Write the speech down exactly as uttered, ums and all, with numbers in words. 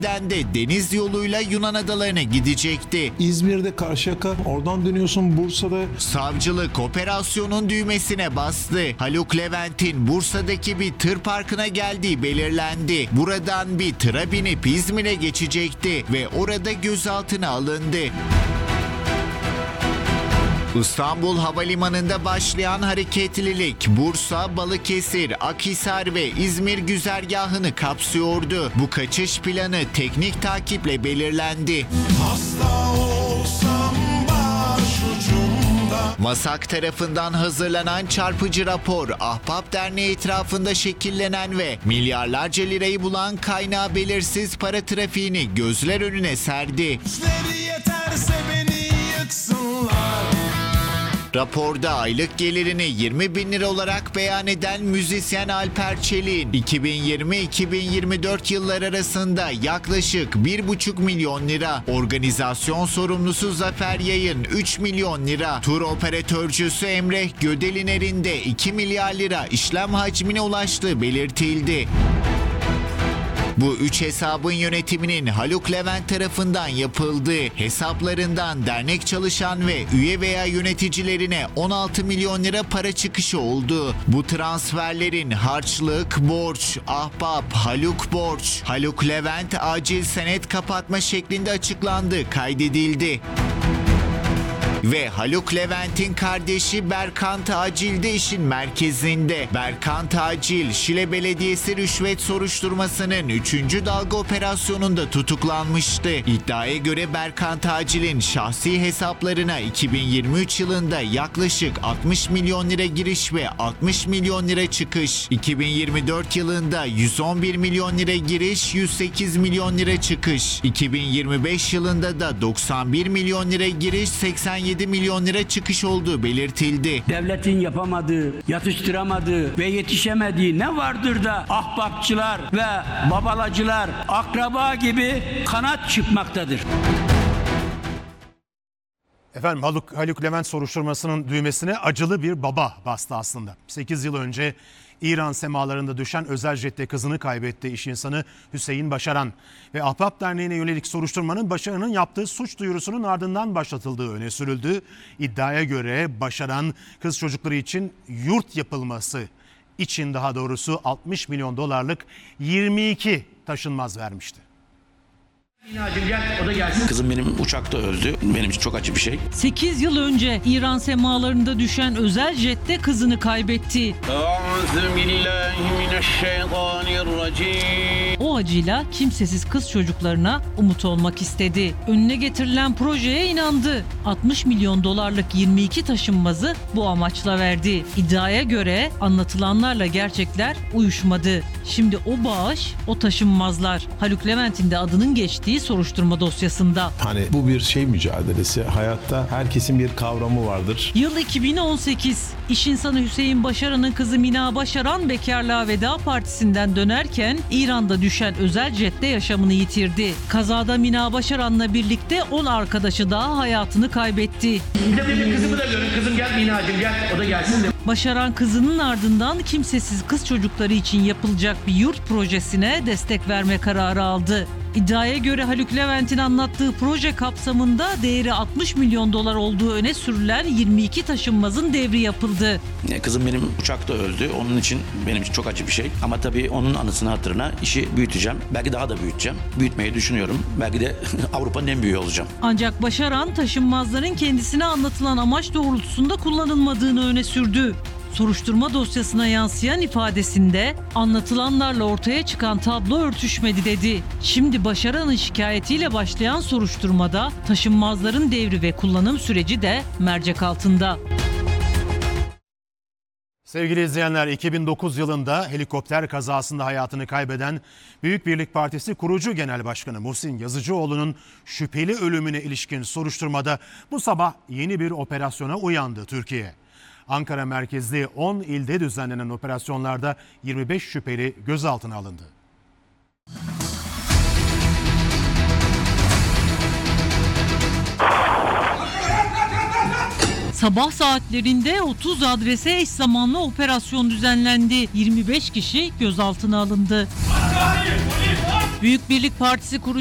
de deniz yoluyla Yunan adalarına gidecekti. İzmir'de Karşıyaka, oradan dönüyorsun Bursa'da. Savcılık operasyonun düğmesine bastı. Haluk Levent'in Bursa'daki bir tır parkına geldiği belirlendi. Buradan bir tıra binip İzmir'e geçecekti ve orada gözaltına alındı. İstanbul Havalimanı'nda başlayan hareketlilik Bursa, Balıkesir, Akhisar ve İzmir güzergahını kapsıyordu. Bu kaçış planı teknik takiple belirlendi. Hasta olsam başucumda. MASAK tarafından hazırlanan çarpıcı rapor, Ahbap Derneği etrafında şekillenen ve milyarlarca lirayı bulan kaynağı belirsiz para trafiğini gözler önüne serdi. Yeterse beni yıksınlar. Raporda aylık gelirini yirmi bin lira olarak beyan eden müzisyen Alper Çelik'in iki bin yirmi iki bin yirmi dört yıllar arasında yaklaşık bir buçuk milyon lira, organizasyon sorumlusu Zafer Yayın üç milyon lira, tur operatörcüsü Emre Gödeliner'in de iki milyar lira işlem hacmine ulaştığı belirtildi. Bu üç hesabın yönetiminin Haluk Levent tarafından yapıldığı, hesaplarından dernek çalışan ve üye veya yöneticilerine on altı milyon lira para çıkışı oldu. Bu transferlerin harçlık, borç, ahbap, Haluk borç, Haluk Levent acil senet kapatma şeklinde açıklandığı kaydedildi. Ve Haluk Levent'in kardeşi Berkant Acil de işin merkezinde. Berkant Acil, Şile Belediyesi rüşvet soruşturmasının üçüncü dalga operasyonunda tutuklanmıştı. İddiaya göre Berkant Acil'in şahsi hesaplarına iki bin yirmi üç yılında yaklaşık altmış milyon lira giriş ve altmış milyon lira çıkış, iki bin yirmi dört yılında yüz on bir milyon lira giriş, yüz sekiz milyon lira çıkış, iki bin yirmi beş yılında da doksan bir milyon lira giriş, seksen yedi milyon lira çıkış olduğu belirtildi. Devletin yapamadığı, yatıştıramadığı ve yetişemediği ne vardır da ahbapçılar ve babalacılar akraba gibi kanat çıkmaktadır. Efendim Haluk, Haluk Levent soruşturmasının düğmesine acılı bir baba bastı aslında. sekiz yıl önce İran semalarında düşen özel jette kızını kaybetti iş insanı Hüseyin Başaran. Ve Ahbap Derneği'ne yönelik soruşturmanın Başaran'ın yaptığı suç duyurusunun ardından başlatıldığı öne sürüldü. İddiaya göre Başaran kız çocukları için yurt yapılması için daha doğrusu altmış milyon dolarlık yirmi iki taşınmaz vermişti. Kızım benim uçakta öldü. Benim için çok acı bir şey. sekiz yıl önce İran semalarında düşen özel jette kızını kaybetti. O acıyla kimsesiz kız çocuklarına umut olmak istedi. Önüne getirilen projeye inandı. altmış milyon dolarlık yirmi iki taşınmazı bu amaçla verdi. İddiaya göre anlatılanlarla gerçekler uyuşmadı. Şimdi o bağış, o taşınmazlar Haluk Levent'in de adının geçtiği soruşturma dosyasında. Hani bu bir şey mücadelesi. Hayatta herkesin bir kavramı vardır. Yıl iki bin on sekiz. İş insanı Hüseyin Başaran'ın kızı Mina Başaran bekarlığa veda partisinden dönerken İran'da düşen özel jette yaşamını yitirdi. Kazada Mina Başaran'la birlikte on arkadaşı daha hayatını kaybetti. Benim kızımı da görün. Kızım gel Mina'cığım gel. O da gelsin de. Başaran kızının ardından kimsesiz kız çocukları için yapılacak bir yurt projesine destek verme kararı aldı. İddiaya göre Haluk Levent'in anlattığı proje kapsamında değeri altmış milyon dolar olduğu öne sürülen yirmi iki taşınmazın devri yapıldı. Kızım benim uçakta öldü. Onun için benim için çok acı bir şey. Ama tabii onun anısına hatırına işi büyüteceğim. Belki daha da büyüteceğim. Büyütmeyi düşünüyorum. Belki de Avrupa'nın en büyüğü olacağım. Ancak Başaran taşınmazların kendisine anlatılan amaç doğrultusunda kullanılmadığını öne sürdü. Soruşturma dosyasına yansıyan ifadesinde anlatılanlarla ortaya çıkan tablo örtüşmedi dedi. Şimdi Başaran'ın şikayetiyle başlayan soruşturmada taşınmazların devri ve kullanım süreci de mercek altında. Sevgili izleyenler, iki bin dokuz yılında helikopter kazasında hayatını kaybeden Büyük Birlik Partisi kurucu genel başkanı Muhsin Yazıcıoğlu'nun şüpheli ölümüne ilişkin soruşturmada bu sabah yeni bir operasyona uyandı Türkiye. Ankara merkezli on ilde düzenlenen operasyonlarda yirmi beş şüpheli gözaltına alındı. Sabah saatlerinde otuz adrese eş zamanlı operasyon düzenlendi. yirmi beş kişi gözaltına alındı. Büyük Birlik Partisi kurucu